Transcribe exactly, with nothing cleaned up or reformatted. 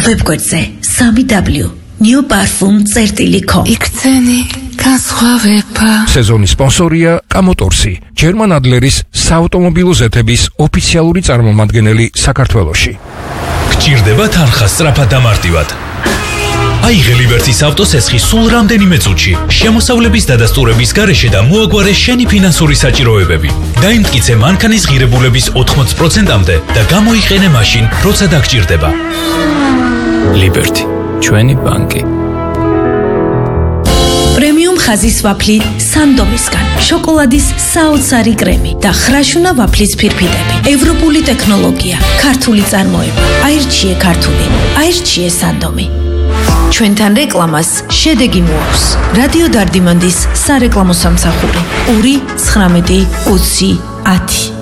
Webგვერდზე სამი დაბლიუ new parfum წერტილი kom. იქცენი განსხვავება. სეზონის სპონსორია კამოტორსი, ჯერმან ადლერის საავტომობილო ზეთების ოფიციალური წარმომადგენელი საქართველოში. გჭირდება თანხა სწრაფად და მარტივად. აიღე ლიბერტის ავტოსესხი სულ რამდენიმე წუთში. შემოსავლების დადასტურების გარეშე და მოაგვარე შენი ფინანსური საჭიროებები. დაიმტკიცე მანქანის ღირებულების ოთხმოცი პროცენტამდე და გამოიყენე მაშინ, როცა დაგჭირდება. ლიბერტი, ჩვენი ბანკი. პრემიუმ ხაზის ვაფლი სანდომისგან, შოკოლადის საოცარი კრემი და ხრაშუნა ვაფლის ფირფიტები. ევროპული ტექნოლოგია, ქართული წარმოება. აირჩიე ქართული, აირჩიე სანდომი. ჩვენთან რეკლამას შედეგი მოაქვს. რადიო დარდიმანდის სარეკლამო სამსახური ორი ცხრამეტი ოცი ათი.